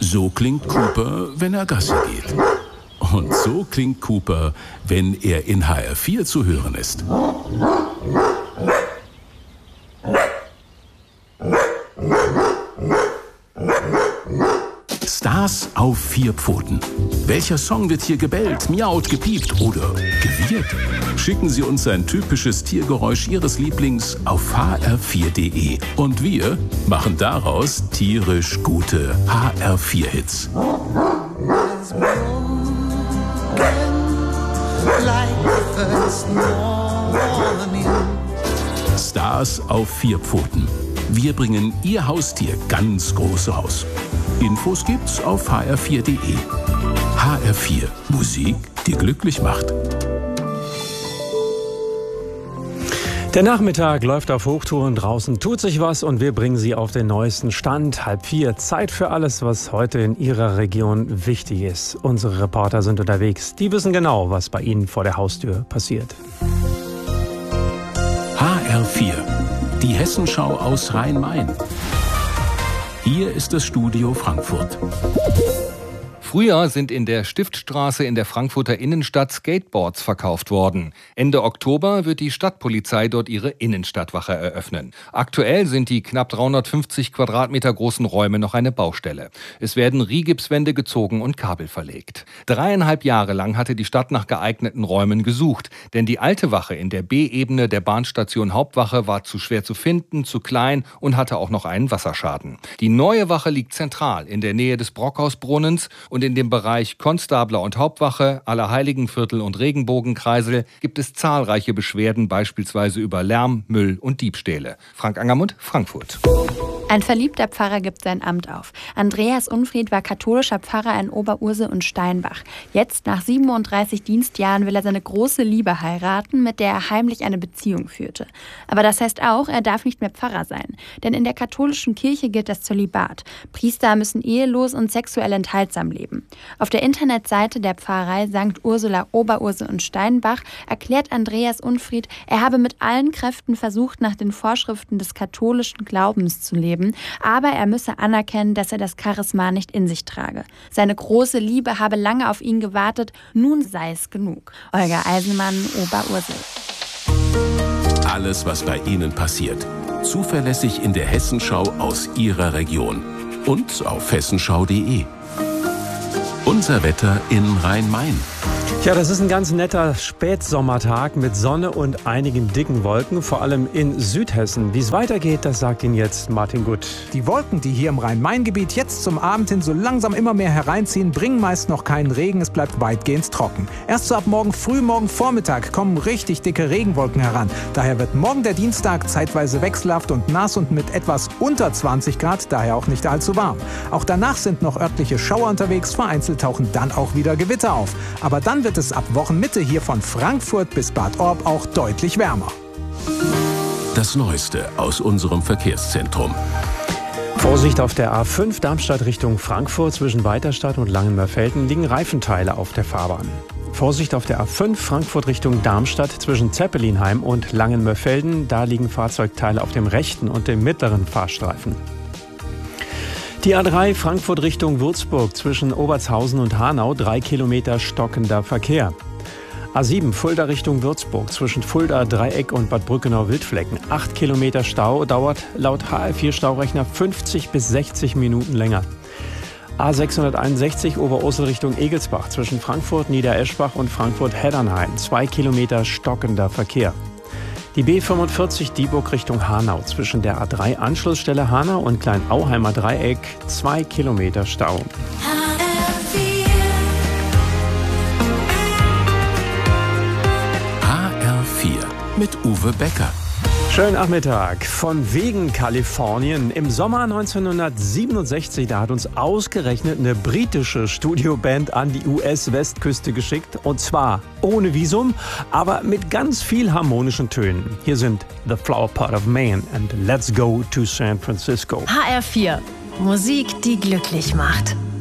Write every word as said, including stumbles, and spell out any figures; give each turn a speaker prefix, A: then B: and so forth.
A: So klingt Cooper, wenn er Gassi geht. Und so klingt Cooper, wenn er in H R vier zu hören ist. Stars auf vier Pfoten. Welcher Song wird hier gebellt, miaut, gepiept oder gewirrt? Schicken Sie uns ein typisches Tiergeräusch Ihres Lieblings auf h r vier punkt d e. Und wir machen daraus tierisch gute H R vier Hits. Stars auf vier Pfoten. Wir bringen Ihr Haustier ganz groß raus. Infos gibt's auf h r vier punkt d e. H R vier. Musik, die glücklich macht.
B: Der Nachmittag läuft auf Hochtouren, draußen tut sich was und wir bringen Sie auf den neuesten Stand. Halb vier, Zeit für alles, was heute in Ihrer Region wichtig ist. Unsere Reporter sind unterwegs, die wissen genau, was bei Ihnen vor der Haustür passiert.
A: H R vier, die Hessenschau aus Rhein-Main. Hier ist das Studio Frankfurt.
C: Früher sind in der Stiftstraße in der Frankfurter Innenstadt Skateboards verkauft worden. Ende Oktober wird die Stadtpolizei dort ihre Innenstadtwache eröffnen. Aktuell sind die knapp dreihundertfünfzig Quadratmeter großen Räume noch eine Baustelle. Es werden Rigipswände gezogen und Kabel verlegt. Dreieinhalb Jahre lang hatte die Stadt nach geeigneten Räumen gesucht. Denn die alte Wache in der B-Ebene der Bahnstation Hauptwache war zu schwer zu finden, zu klein und hatte auch noch einen Wasserschaden. Die neue Wache liegt zentral in der Nähe des Brockhausbrunnens und in dem Bereich Konstabler und Hauptwache, Allerheiligenviertel und Regenbogenkreisel gibt es zahlreiche Beschwerden, beispielsweise über Lärm, Müll und Diebstähle. Frank Angermund, Frankfurt.
D: Ein verliebter Pfarrer gibt sein Amt auf. Andreas Unfried war katholischer Pfarrer in Oberursel und Steinbach. Jetzt, nach siebenunddreißig Dienstjahren, will er seine große Liebe heiraten, mit der er heimlich eine Beziehung führte. Aber das heißt auch, er darf nicht mehr Pfarrer sein. Denn in der katholischen Kirche gilt das Zölibat. Priester müssen ehelos und sexuell enthaltsam leben. Auf der Internetseite der Pfarrei Sankt Ursula Oberursel und Steinbach erklärt Andreas Unfried, er habe mit allen Kräften versucht, nach den Vorschriften des katholischen Glaubens zu leben. Aber er müsse anerkennen, dass er das Charisma nicht in sich trage. Seine große Liebe habe lange auf ihn gewartet, nun sei es genug. Olga Eisenmann, Oberursel.
A: Alles, was bei Ihnen passiert. Zuverlässig in der Hessenschau aus Ihrer Region. Und auf hessenschau punkt d e. Unser Wetter in Rhein-Main.
B: Ja, das ist ein ganz netter Spätsommertag mit Sonne und einigen dicken Wolken, vor allem in Südhessen. Wie es weitergeht, das sagt Ihnen jetzt Martin Gutt.
E: Die Wolken, die hier im Rhein-Main-Gebiet jetzt zum Abend hin so langsam immer mehr hereinziehen, bringen meist noch keinen Regen. Es bleibt weitgehend trocken. Erst so ab morgen früh, morgen Vormittag kommen richtig dicke Regenwolken heran. Daher wird morgen der Dienstag zeitweise wechselhaft und nass und mit etwas unter zwanzig Grad, daher auch nicht allzu warm. Auch danach sind noch örtliche Schauer unterwegs, vereinzelt tauchen dann auch wieder Gewitter auf. Aber dann wird es ab Wochenmitte hier von Frankfurt bis Bad Orb auch deutlich wärmer.
A: Das Neueste aus unserem Verkehrszentrum.
B: Vorsicht auf der A fünf Darmstadt Richtung Frankfurt. Zwischen Weiterstadt und Langenmörfelden liegen Reifenteile auf der Fahrbahn. Vorsicht auf der A fünf Frankfurt Richtung Darmstadt zwischen Zeppelinheim und Langenmörfelden. Da liegen Fahrzeugteile auf dem rechten und dem mittleren Fahrstreifen. Die A drei Frankfurt Richtung Würzburg zwischen Obertshausen und Hanau, drei Kilometer stockender Verkehr. A sieben Fulda Richtung Würzburg zwischen Fulda, Dreieck und Bad Brückenau-Wildflecken, acht Kilometer Stau, dauert laut H R vier Staurechner fünfzig bis sechzig Minuten länger. A sechshunderteinundsechzig Oberursel Richtung Egelsbach zwischen Frankfurt, Niedereschbach und Frankfurt-Heddernheim, zwei Kilometer stockender Verkehr. Die B fünfundvierzig Dieburg Richtung Hanau zwischen der A drei Anschlussstelle Hanau und Kleinauheimer Dreieck, zwei Kilometer Stau.
A: H R vier mit Uwe Becker.
B: Schönen Nachmittag. Von wegen Kalifornien. Im Sommer neunzehnhundertsiebenundsechzig, da hat uns ausgerechnet eine britische Studioband an die U S-Westküste geschickt. Und zwar ohne Visum, aber mit ganz viel harmonischen Tönen. Hier sind The Flower Pot of Maine and Let's Go to San Francisco.
F: H R vier. Musik, die glücklich macht.